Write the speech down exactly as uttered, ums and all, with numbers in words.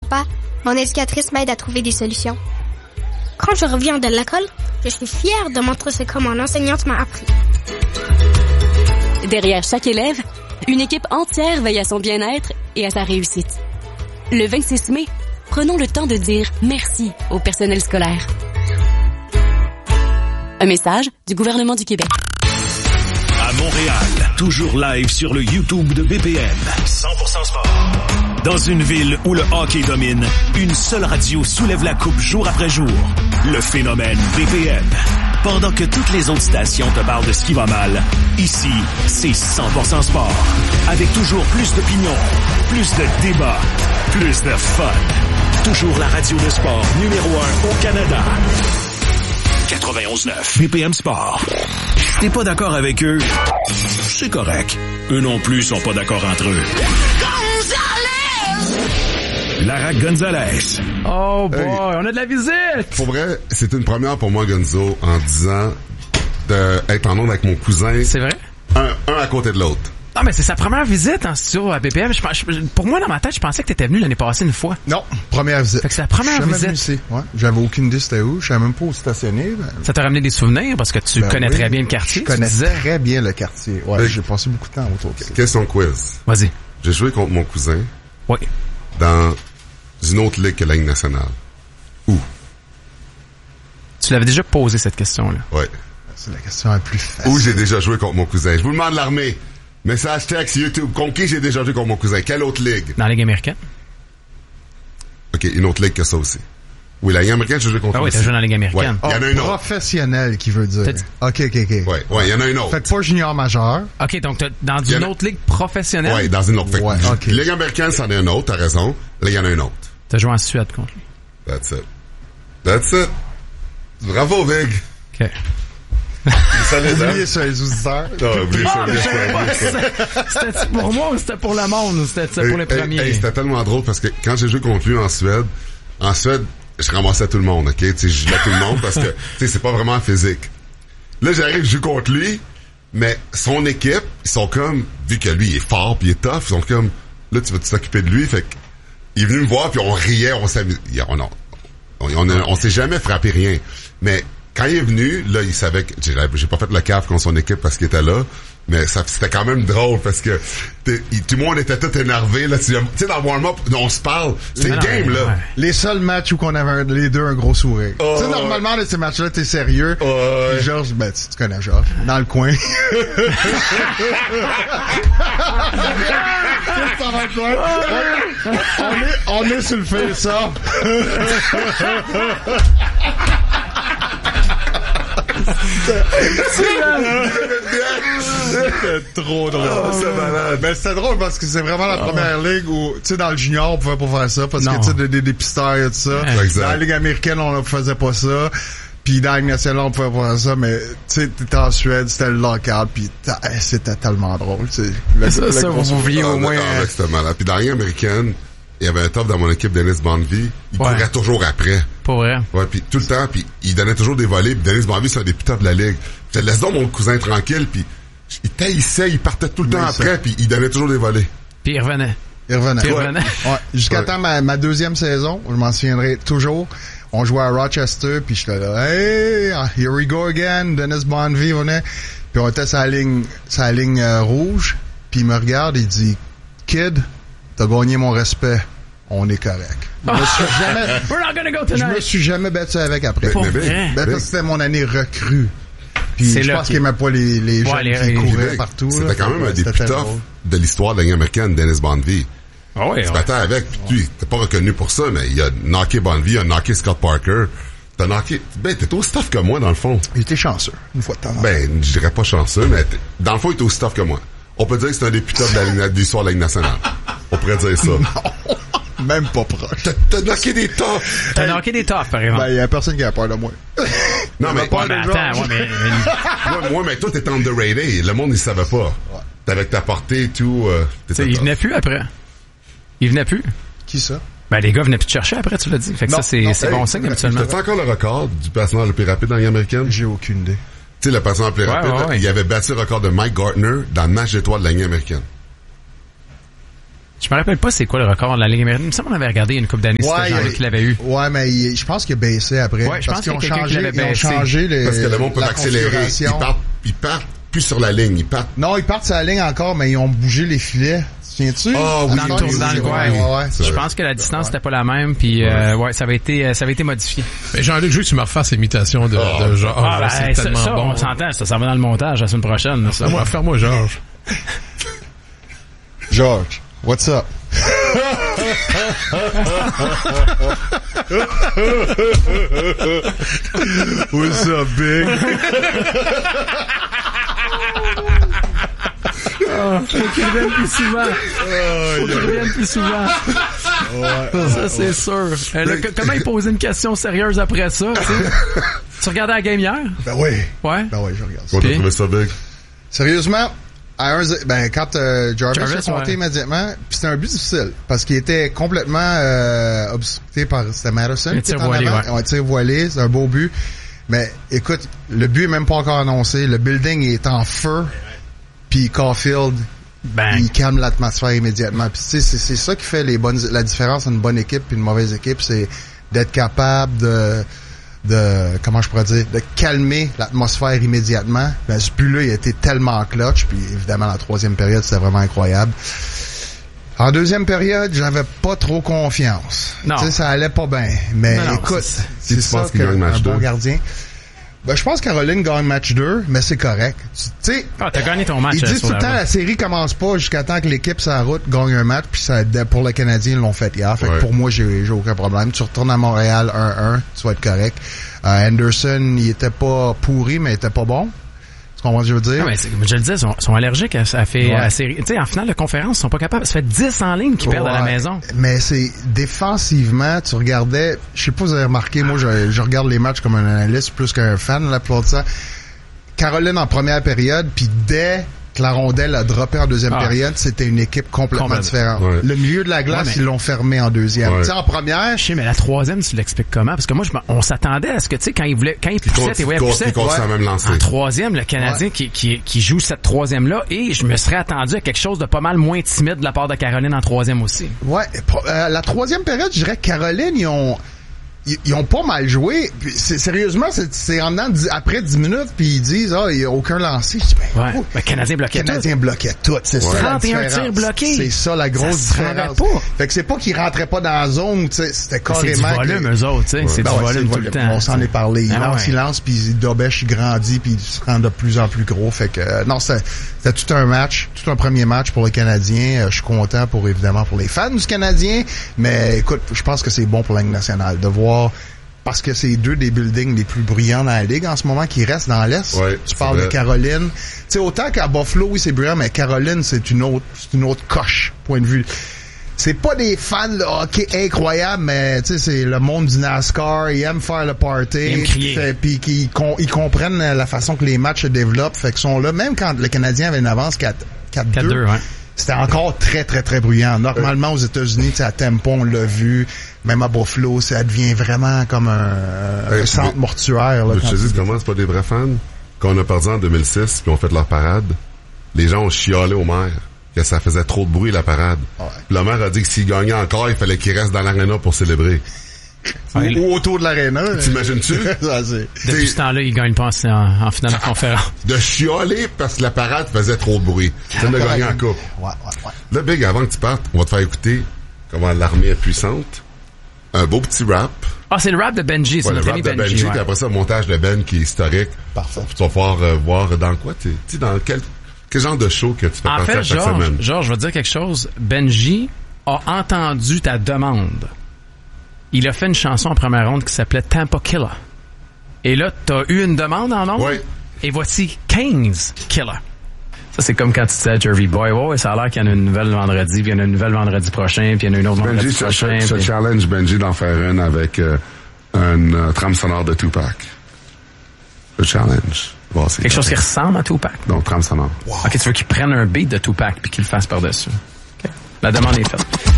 pas, mon éducatrice m'aide à trouver des solutions. Quand je reviens de l'école, je suis fière de montrer ce que mon enseignante m'a appris. Derrière chaque élève, une équipe entière veille à son bien-être et à sa réussite. Le vingt-six mai, prenons le temps de dire merci au personnel scolaire. Un message du gouvernement du Québec. À Montréal, toujours live sur le YouTube de B P M. cent pour cent sport. Dans une ville où le hockey domine, une seule radio soulève la coupe jour après jour. Le phénomène B P M. Pendant que toutes les autres stations te parlent de ce qui va mal, ici, c'est cent pour cent sport. Avec toujours plus d'opinions, plus de débats, plus de fun. Toujours la radio de sport numéro un au Canada. quatre-vingt-onze neuf B P M Sport. Si t'es pas d'accord avec eux, c'est correct. Eux non plus sont pas d'accord entre eux. Lara Gonzalez. Oh boy, Hey. on a de la visite! Pour vrai, c'est une première pour moi, Gonzo, en disant d'être en onde avec mon cousin. C'est vrai? Un, un à côté de l'autre. Non, mais c'est sa première visite en studio à B P M. Je, je, pour moi, dans ma tête, je pensais que t'étais venu l'année passée une fois. Non, première visite. Fait que c'est la première Je suis jamais visite. venu ici. Ouais. J'avais aucune idée c'était où. Je savais même pas où stationner. Ben, Ça t'a ramené des souvenirs parce que tu ben connais oui, très bien le quartier. Je tu connais disais. très bien le quartier. Ouais, Mais- j'ai passé beaucoup de temps autour de ça. Question quiz. Vas-y. J'ai joué contre mon cousin Oui. dans une autre ligue que la Ligue nationale. Où? Tu l'avais déjà posé cette question-là. Ouais. C'est la question la plus facile. Où j'ai déjà joué contre mon cousin? Je vous demande l'armée. Message texte YouTube. Contre qui j'ai déjà joué contre mon cousin? Quelle autre ligue? Dans la Ligue américaine. OK, une autre ligue que ça aussi. Oui, la Ligue américaine, j'ai joué contre Ah lui oui, t'as aussi. joué dans la Ligue américaine. Ouais. Il y en a une autre. Professionnel, qui veut dire. T'as dit- OK, OK, OK. Ouais, ouais, il y en a une autre. Fait que pas junior majeur. OK, donc t'as, dans Il y en une a- autre ligue professionnelle, Ouais, dans une autre. Fait que Ouais, ok. Ligue américaine, c'en est une autre, t'as raison. Là, il y en a une autre. t'as joué en Suède contre lui. That's it. That's it. Bravo, Vig. OK. Oubliez ça, les auditeurs. Non, oubliez ça, Ah, oubliez je ça, savais pas oubliez si ça. c'était- C'était pour moi ou c'était pour le monde ou c'était c'était pour les Hey, hey, premiers? hey, c'était tellement drôle parce que quand j'ai joué contre lui en Suède, en Suède, je ramassais tout le monde, OK? Tu sais, je jouais tout le monde parce que, tu sais, c'est pas vraiment physique. Là, j'arrive, je joue contre lui, mais son équipe, ils sont comme, vu que lui, il est fort pis il est tough, ils sont comme, là, tu vas t'occuper de lui, fait que, il est venu me voir puis on riait, on s'amusait. On, on, on, on, on s'est jamais frappé rien. Mais, quand il est venu, là, il savait que j'ai, j'ai pas fait le caf contre son équipe parce qu'il était là, mais ça, c'était quand même drôle parce que t'es- il- tout le monde était tout énervé là. Tu sais, dans le warm-up, on se parle, c'est Ah le non, game là. ouais. Les seuls matchs où qu'on avait un- les deux un gros sourire. Oh, tu sais, normalement, dans ces matchs-là, t'es sérieux. Ouais. Puis Georges, ben, tu, tu connais Georges. Dans le coin. Ça va le coin. On est, on est sur le fait, ça. C'était trop drôle. Oh, c'est malade. Ben, c'était drôle parce que c'est vraiment la première ligue où, tu sais, dans le junior, on pouvait pas faire ça parce Non. que, tu sais, des, des dépisteurs et tout ça. Ouais, exact. Dans la ligue américaine, on ne faisait pas ça. Puis dans la Ligue nationale, on pouvait pas faire ça, mais, tu sais, t'étais en Suède, c'était le local, puis t'as- c'était tellement drôle, tu sais. Le- Ça, le ça, gros- vous oubliez au Ah, moins... ah, ouais, c'était malade. Puis dans la Ligue américaine, il y avait un top dans mon équipe, Dennis Bonvie. Il Ouais. courait toujours après. Pas vrai. Ouais, puis tout le temps, puis il donnait toujours des volets. Puis Dennis Bonvie, c'est un des plus tops de la ligue. Je laisse donc mon cousin tranquille, puis il taillissait, il partait tout le temps Oui, ça. après, puis il donnait toujours des volets. Puis il revenait. Il revenait. Puis il Ouais. revenait. Ouais. Jusqu'à Ouais. temps ma, ma deuxième saison, je m'en souviendrai toujours. On jouait à Rochester, puis j'étais là, hey, here we go again, Dennis Bonvie venait. Puis on était sur la ligne, sur la ligne euh, rouge, puis il me regarde, il dit, Kid, t'as gagné mon respect, on est correct. Je me suis jamais, We're not gonna go je me tonight. suis jamais battu avec après. Pas Mais Big, vrai. Ben, Big. parce que c'était mon année recrue. Puis C'est je là pense qu'il- qu'il aimait pas les, les Ouais, jeunes les- qui les- couraient Big. partout. là. C'était quand même un des C'était plus très toughs drôle. de l'histoire de la Ligue américaine, Dennis Bonvie. Ah ouais, Tu ouais. battais avec, puis lui, t'es pas reconnu pour ça, mais il a knocké Bonvie, il a knocké Scott Parker. T'as knocké... Ben, t'es aussi tough que moi, dans le fond. Il était chanceux, une fois de temps en temps. Ben, je dirais pas chanceux, mais t'es- dans le fond, il est aussi tough que moi. On peut dire que c'est un des plus toughs de la Ligue- de l'histoire de la Ligue nationale. On pourrait dire ça. Même pas proche. T'as, t'as knocké des tops! T'as knocké des tops, par exemple. Ben, il y a personne qui a peur de moi. Non, mais, Ouais, mais attends, ouais, mais... moi, moi, mais toi, t'es underrated. Le monde, il savait pas. T'avais ta portée et tout. Euh, Tu sais, t'étais il tough. venait plus après. Il venait plus. Qui ça? Ben, les gars venaient plus te chercher après, tu l'as dit. Fait que Non, ça, c'est, non, c'est hey, bon signe, habituellement. T'as-tu encore le record du passement le plus rapide dans la Ligue américaine? Tu J'ai aucune idée. sais, le passement le plus Ouais, rapide, ouais, ouais. il avait battu le record de Mike Gartner dans le match d'étoiles de la Ligue américaine. Je me rappelle pas c'est quoi le record de la Ligue américaine. Il me semble qu'on avait regardé une couple d'années, Ouais, c'était Jean-Luc qui l'avait eu. Ouais, mais il- je pense qu'il a baissé après. Ouais, je parce pense qu'ils ont qu'il y a quelqu'un qui changé, l'avait ils ont baissé. changé les, Parce que le monde peut la accélérer. Ils configuration. partent, ils partent plus sur la ligne. Ils partent. Non, ils partent sur la ligne encore, mais ils ont bougé les filets. Tiens-tu? Ah oui, Dans le tour, dans le coin. Ouais, ouais, ouais. Je pense que la distance n'était pas la même, puis euh, ouais, ça avait été, euh, ça avait été modifié. Mais Jean-Luc, je veux que tu me refasses l'imitation de, Oh. de Georges. Ah, ben, c'est ça, tellement ça, bon. on s'entend, ça, ça va dans le montage la semaine prochaine. là, Ça. Fais-moi, fais-moi Georges. George, what's up? What's up, big? Faut qu'il revienne plus souvent. Faut qu'il revienne plus souvent. Ça, c'est sûr. Euh, là, que- comment il posait une question sérieuse après ça, tu sais? Tu regardais la game hier? Ben oui. Ouais. Ben oui, je regarde ça. On a Puis? trouvé ça big. Sérieusement, à un, ben, quand euh, Jarvis, Jarvis, a compté ouais. immédiatement, puis c'était un but difficile, parce qu'il était complètement euh, obstrué par... C'était Madison. Un qui tir était en voilé, avant. ouais. Un tir voilé, c'est un beau but. Mais écoute, le but est même pas encore annoncé. Le building est en feu. Puis Caulfield, Bang. il calme l'atmosphère immédiatement. Puis tu sais, c'est, c'est ça qui fait les bonnes, la différence entre une bonne équipe et une mauvaise équipe, c'est d'être capable de, de, comment je pourrais dire, de calmer l'atmosphère immédiatement. Ben, ce but-là, il a été tellement clutch. Puis évidemment, la troisième période, c'était vraiment incroyable. En deuxième période, j'avais pas trop confiance. Non. Tu sais, ça allait pas bien. Mais Non, non, écoute, c'est- c'est, tu ça penses qu'il qu'un gagne match bon deux? gardien. Ben, je pense que Caroline gagne match deux, mais c'est correct. Tu sais, Ah, t'as gagné ton match. ils euh, disent sur tout le la temps, route. la série commence pas jusqu'à temps que l'équipe sur la route gagne un match, puis ça, pour le Canadien, ils l'ont fait hier. Fait que Ouais. pour moi, j'ai, j'ai aucun problème. Tu retournes à Montréal un un, tu vas être correct. Euh, Anderson, il était pas pourri, mais il était pas bon. Tu comprends ce que je veux dire? Non, mais c'est- je le disais, ils sont, sont allergiques à, à fait, Ouais. à la série. Tu sais, en finale de conférence, ils sont pas capables. Ça fait dix en ligne qu'ils perdent à la Ouais. maison. Mais c'est défensivement, tu regardais, je sais pas si vous avez remarqué, moi je, je regarde les matchs comme un analyste plus qu'un fan, la plupart de ça. Caroline en première période, puis dès que la rondelle a droppé en deuxième Ah. période, c'était une équipe complètement Complètement. différente. Ouais. Le milieu de la glace, Ouais, mais- ils l'ont fermé en deuxième. Ouais. Tu sais, en première, Je sais, mais la troisième, tu l'expliques comment? Parce que moi, je, m'en- on s'attendait à ce que, tu sais, quand il voulait, quand il poussait, tu voyais, Ils poussait. continuent à même lancer. En troisième, le Canadien Ouais. qui, qui, qui joue cette troisième-là, et je me serais attendu à quelque chose de pas mal moins timide de la part de Caroline en troisième aussi. ouais, pro- euh, la troisième période, je dirais que Caroline, ils ont ils, ils ont pas mal joué. Puis c'est, sérieusement, c'est, c'est en dedans, dix- après dix minutes, puis ils disent, ah, il y a aucun lancé. Je dis, ben, Ouais. oh, Le Canadien bloquait Le Canadien bloquait tout. C'est ça la trente et un différence. tirs bloqués. C'est ça la grosse Ça se rendait différence. pas. Fait que c'est pas qu'ils rentraient pas dans la zone, tu sais, c'était tout. C'est du carrément... volume, que- eux autres, tu sais. C'est Ben du ouais, volume c'est tout le le volume. temps. On s'en est parlé. Il Ah lance, ouais. il lance, puis Dobesh, il grandit, puis il se rend de plus en plus gros. Fait que, euh, non, c'était, c'était tout un match, tout un premier match pour les Canadiens. Euh, je suis content pour, évidemment, pour les fans du Canadien. Mais écoute, je pense que c'est bon pour la Ligue nationale de voir... Parce que c'est deux des buildings les plus bruyants dans la Ligue en ce moment qui restent dans l'Est. Ouais, tu c'est parles vrai. de Caroline. Tu sais, autant qu'à Buffalo, oui, c'est bruyant, mais Caroline, c'est une autre, c'est une autre coche, point de vue. C'est pas des fans de hockey incroyables, mais tu sais, c'est le monde du NASCAR, ils aiment faire le party. Ils aiment crier. Fait- Puis qu'ils con- ils comprennent la façon que les matchs se développent. Fait qu'ils sont là. Même quand le Canadien avait une avance quatre deux, quatre deux, ouais. c'était encore très, très, très bruyant. Normalement, aux États-Unis, tu sais, à Tempo, on l'a vu. Même à Buffalo, ça devient vraiment comme un, un Hey, centre mais- mortuaire. Là, Je quand te tu- dis comment c'est pas des vrais fans. Quand on a perdu en deux mille six puis on fait leur parade, les gens ont chialé au maire que ça faisait trop de bruit la parade. Ouais. Puis le maire a dit que s'il gagnait encore, il fallait qu'il reste dans l'aréna pour célébrer. ou, ou autour de l'aréna. T'imagines-tu? Ça, c'est- Depuis ce temps-là, ils gagnent pas en, en, en finale de conférence. De chialer parce que la parade faisait trop de bruit. Ça de gagner en coupe. Ouais, ouais, ouais. Là, Big, avant que tu partes, on va te faire écouter comment l'armée est puissante. Un beau petit rap. Ah, c'est le rap de Benji, c'est Ouais, le notre rap ami de Benji. Benji, ouais. puis après ça, le montage de Ben qui est historique. Parfait. Tu vas pouvoir euh, voir dans quoi tu sais, dans quel, quel genre de show que tu fais En partie fait, à chaque Georges, semaine. Georges, je vais te dire quelque chose. Benji a entendu ta demande. Il a fait une chanson en première ronde qui s'appelait Tampa Killer. Et là, t'as eu une demande en ondes. Oui. Et voici Kings Killer. Ça, c'est comme quand tu disais à Jerry Boy, ouais, ouais, ça a l'air qu'il y en a une nouvelle vendredi, puis il y en a une nouvelle vendredi prochain, puis il y en a une autre vendredi Benji se, prochain. se puis- challenge Benji d'en faire une avec euh, un euh, trame sonore de Tupac. Le challenge. Bon, c'est Quelque chose qui ressemble à Tupac. Donc, trame sonore. Ok, tu veux qu'il prenne un beat de Tupac puis qu'il le fasse par-dessus. Ok. La demande est faite.